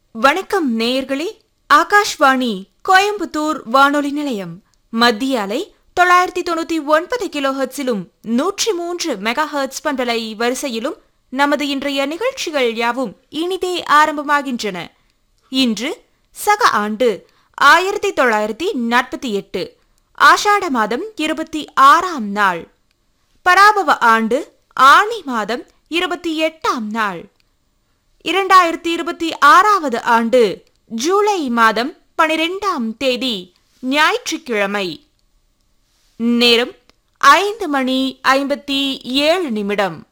வணக்கம் நேயர்களே. ஆகாஷ்வாணி கோயம்புத்தூர் வானொலி நிலையம். மத்திய அலை 999 கிலோ ஹெர்ட்ஸிலும் 103 மெகா ஹெர்ட்ஸ் பண்பலை வரிசையிலும் நமது இன்றைய நிகழ்ச்சிகள் யாவும் இனிதே ஆரம்பமாகின்றன. இன்று சக ஆண்டு 1948 ஆஷாட மாதம் 26ஆம் நாள், பராபவ ஆண்டு ஆனி மாதம் 28ஆம் நாள், 2026வது ஆண்டு ஜூலை மாதம் 12ஆம் தேதி ஞாயிற்றுக்கிழமை. நேரம் 5:57.